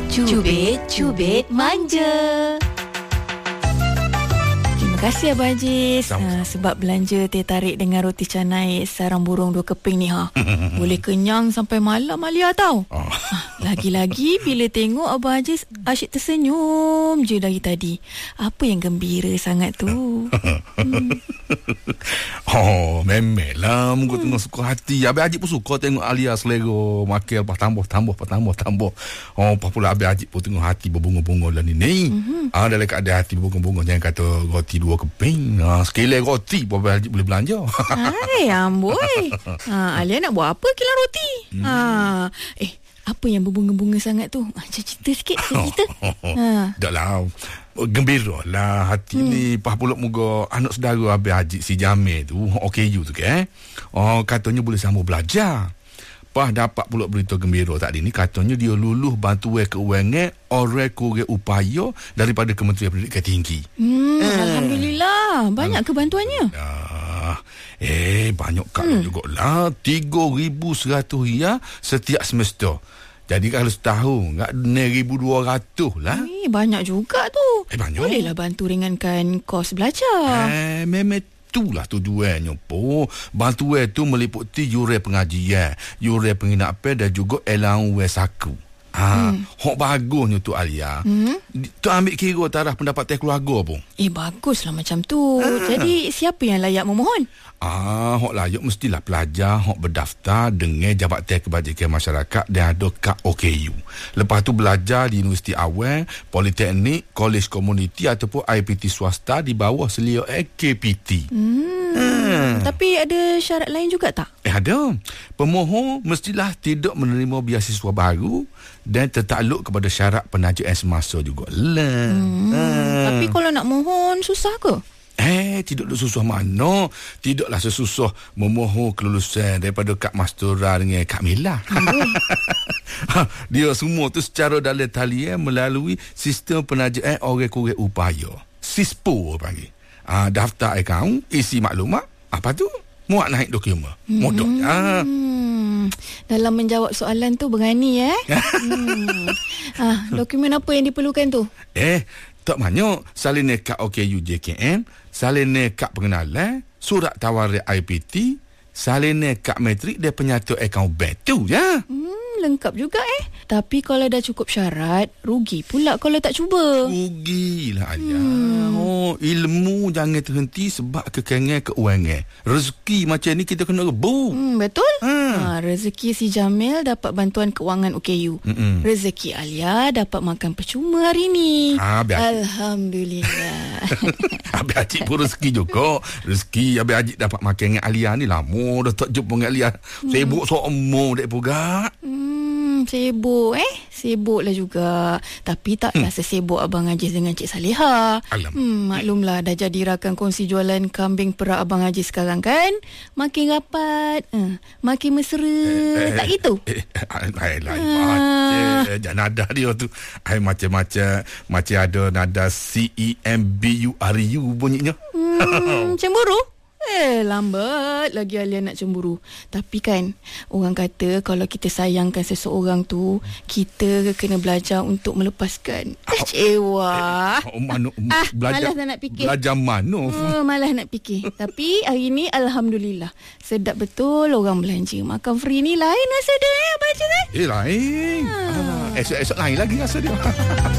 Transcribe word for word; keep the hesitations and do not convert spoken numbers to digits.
Cubit-cubit manja. Terima kasih Abang Aziz ha, sebab belanja teh tarik dengan roti canai sarang burung dua keping ni ha. Boleh kenyang sampai malam Alia tau. Oh. Ha, lagi-lagi bila tengok Abang Aziz asyik tersenyum je dari tadi. Apa yang gembira sangat tu? hmm. Oh, memelah muka hmm. tengah suka hati. Abang Aziz pun suka tengok Alia selera makan lepas tambah tambah lepas tambah tambah. Oh, apa pula Abang Aziz pun tengok hati berbunga-bunga lah ni ni. Hmm. Ah, dalam keadaan hati berbunga-bunga jangan kata roti dua keping. Ha, sekilai roti pun Abang Aziz boleh belanja. Hai, amboi. Ha, Alia nak buat apa kilang roti? Hmm. Ha, eh, apa yang berbunga-bunga sangat tu? Ha, cerita sikit, cerita. Ha. Dah lah. Gembira lah hati hmm. ni. Pah pulak muka anak saudara Abang Aziz si Jamil tu, O K U tu ke eh? Oh, katanya boleh sambung belajar. Pah dapat pula berita gembira tadi ni, katanya dia luluh bantuan keuangan orang kurang upaya daripada Kementerian Pendidikan Tinggi. Hmm, eh. Alhamdulillah. Banyak kebantuannya? Ah, eh, banyak kali hmm. jugalah. tiga ribu seratus ria setiap semester. Jadi kalau setahun, enggak enam ribu dua ratus lah. Eh, banyak juga tu. Eh, banyak. Bolehlah bantu ringankan kos belajar. Eh, memang itulah tujuannya po. Bantuan tu meliputi yuran pengajian, yuran penginapan dan juga allowance saku. Ha, hmm. hok bagusnya tu Alia. Hmm? Tu ambil kira taraf pendapatan keluarga pun. Eh, baguslah macam tu. Ha. Jadi siapa yang layak memohon? Ah, hok layak mestilah pelajar hok berdaftar dengan Jabatan Kebajikan Masyarakat dan ada kad O K U. Lepas tu belajar di Universiti Awal, Politeknik, Kolej Komuniti ataupun I P T swasta di bawah selia K P T. Hmm. Hmm. Tapi ada syarat lain juga tak? Eh, ada. Pemohon mestilah tidak menerima beasiswa baru dan tertakluk kepada syarat penajaan semasa jugalah. Hmm. Hmm. Tapi kalau nak mohon susah ke? Eh, tidak susah mana. Tidaklah sesusah memohon kelulusan daripada Kad Mastura dengan Kad Mila. Dia semua tu secara dalam talian melalui sistem penajaan orang kurang upaya. SISPO panggil. Ah, daftar akaun, isi maklumat, apa tu? Muat naik dokumen. Mudah. Hmm. Ah. Dalam menjawab soalan tu berani eh. hmm. ah, dokumen apa yang diperlukan tu? Eh, tak banyak. Salin kad O K U J K M, salin kad pengenalan, surat tawaran I P T, salin kad matrik dan penyata akaun bank tu ya. Hmm, lengkap juga eh. Tapi kalau dah cukup syarat, rugi pula kalau tak cuba. Rugilah Alia. Hmm. Oh, ilmu jangan terhenti sebab kekangan keuangan. Rezeki macam ni kita kena rebut. Hmm, betul? Hmm. Ha, rezeki si Jamil dapat bantuan keuangan O K U. Mm-mm. Rezeki Alia dapat makan percuma hari ni. Ha, Alhamdulillah. Abang Haji pun rezeki juga. Rezeki Abang Haji dapat makan dengan Alia ni lama dah tak jumpa dengan Alia. Hmm. Sibuk seumur dek pugak. Hmm, sibuk eh. Sibuk lah juga. Tapi taklah hmm. sesibuk Abang Aziz dengan Cik Salihah. Hmm, maklumlah dah jadi rakan kongsi jualan kambing perak Abang Aziz sekarang kan. Makin rapat, uh, makin mesra. Eh, tak gitu? Eh, eh, lain macam. Jangan nada dia tu. Ay, macam-macam. Macam ada nada C E M B U R U bunyinya. Hmm, cemburu? Eh, lambat lagi Alia nak cemburu. Tapi kan, orang kata kalau kita sayangkan seseorang tu, kita kena belajar untuk melepaskan. Eh, cewa. Eh, mana, ah, belajar, malas nak fikir. Belajar mana? Hmm, malas nak fikir. Tapi hari ni, Alhamdulillah. Sedap betul orang belanja. Makan free ni lain rasa dia, eh, baca kan? Eh, lain. Ah. Ah, esok-esok lain lagi rasa dia.